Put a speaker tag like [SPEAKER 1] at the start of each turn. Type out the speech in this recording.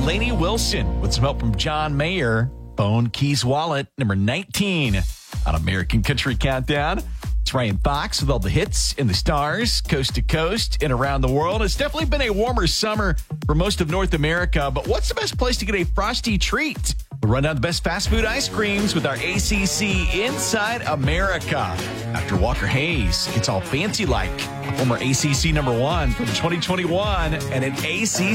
[SPEAKER 1] Lainey Wilson with some help from John Mayer. Bone Keys Wallet, number 19 on American Country Countdown. It's Ryan Fox with all the hits and the stars, coast to coast and around the world. It's definitely been a warmer summer for most of North America, but what's the best place to get a frosty treat? We'll run down the best fast food ice creams with our ACC Inside America. After Walker Hayes gets all fancy like a former ACC number 1 from 2021 and an ACC